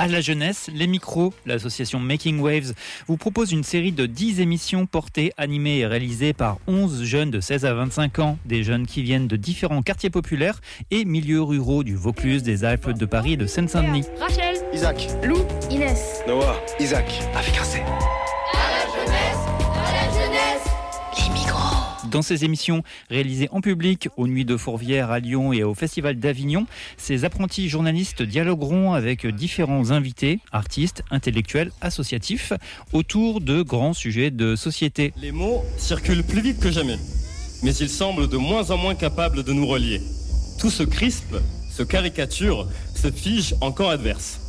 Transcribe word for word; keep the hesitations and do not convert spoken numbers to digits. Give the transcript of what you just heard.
À la jeunesse, les micros, l'association Making Waves, vous propose une série de dix émissions portées, animées et réalisées par onze jeunes de seize à vingt-cinq ans, des jeunes qui viennent de différents quartiers populaires et milieux ruraux du Vaucluse, des Alpes, de Paris et de Seine-Saint-Denis. Rachel, Isaac, Lou, Inès, Noah, Isaac, avec un C. Dans ces émissions réalisées en public aux Nuits de Fourvière à Lyon et au Festival d'Avignon, ces apprentis journalistes dialogueront avec différents invités, artistes, intellectuels, associatifs, autour de grands sujets de société. Les mots circulent plus vite que jamais, mais ils semblent de moins en moins capables de nous relier. Tout se crispe, se caricature, se fige en camp adverse.